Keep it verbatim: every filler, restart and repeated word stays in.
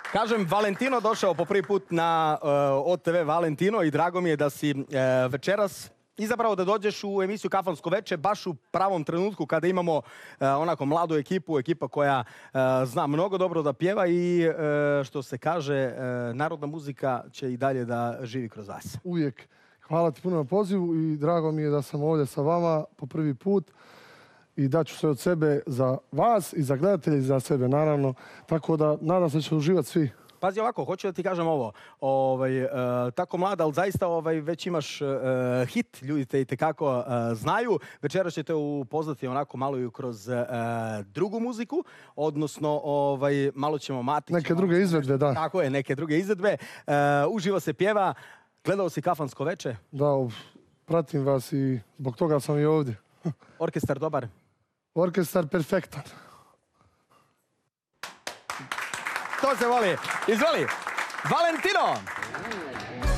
Kažem, Valentino došao po prvi put na uh, O T V Valentino i drago mi je da si uh, večeras izabrao da dođeš u emisiju Kafansko veče baš u pravom trenutku kada imamo uh, onako mladu ekipu, ekipa koja uh, zna mnogo dobro da pjeva i uh, što se kaže, uh, narodna muzika će i dalje da živi kroz vas. Uvijek. Hvala ti puno na pozivu i drago mi je da sam ovdje sa vama po prvi put i daću sve od sebe za vas i za gledatelje i za sebe, naravno. Tako da nadam se da će uživati svi. Pazi ovako, hoću da ti kažem ovo, ovaj, uh, tako mlada, ali zaista ovaj, već imaš uh, hit, ljudi te i tekako uh, znaju. Večera ćete upoznati onako malo i kroz uh, drugu muziku, odnosno ovaj, malo ćemo mati. Neke druge izvedbe, da. Tako je, neke druge izvedbe. Uh, uživo se pjeva. Gledao si Kafansko veče? Da, pratim vas i zbog toga sam i ovdje. Orkestar dobar? Orkestar perfektan. To se voli. Izvoli. Valentino!